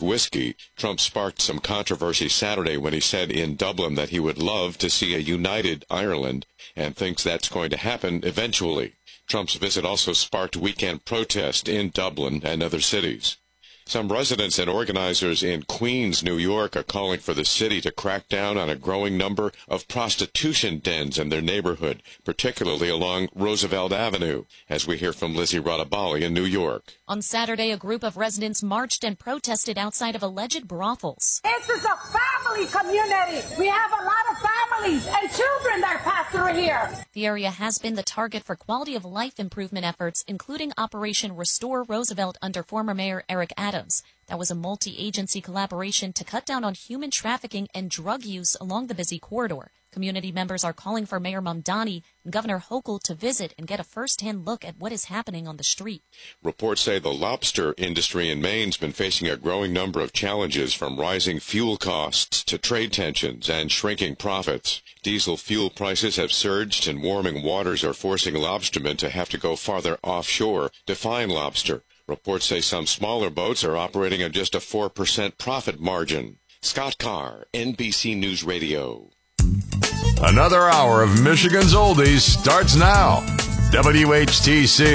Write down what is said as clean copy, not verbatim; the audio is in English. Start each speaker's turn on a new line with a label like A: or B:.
A: whiskey. Trump sparked some controversy Saturday when he said in Dublin that he would love to see a united Ireland and thinks that's going to happen eventually. Trump's visit also sparked weekend protest in Dublin and other cities. Some residents and organizers in Queens, New York, are calling for the city to crack down on a growing number of prostitution dens in their neighborhood, particularly along Roosevelt Avenue, as we hear from Lizzie Radabali in New York.
B: On Saturday, a group of residents marched and protested outside of alleged brothels.
C: This is a family community. We have a lot of families and children that pass through here.
B: The area has been the target for quality of life improvement efforts, including Operation Restore Roosevelt under former Mayor Eric Adams. That was a multi-agency collaboration to cut down on human trafficking and drug use along the busy corridor. Community members are calling for Mayor Mamdani and Governor Hochul to visit and get a first-hand look at what is happening on the street.
A: Reports say the lobster industry in Maine's been facing a growing number of challenges, from rising fuel costs to trade tensions and shrinking profits. Diesel fuel prices have surged, and warming waters are forcing lobstermen to have to go farther offshore to find lobster. Reports say some smaller boats are operating on just a 4% profit margin. Scott Carr, NBC News Radio.
D: Another hour of Michigan's Oldies starts now. WHTC.